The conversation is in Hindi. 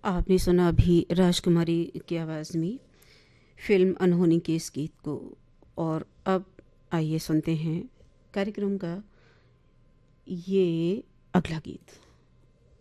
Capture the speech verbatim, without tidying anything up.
आपने सुना अभी राजकुमारी की आवाज़ में फिल्म अनहोनी के इस गीत को। और अब आइए सुनते हैं कार्यक्रम का ये अगला गीत।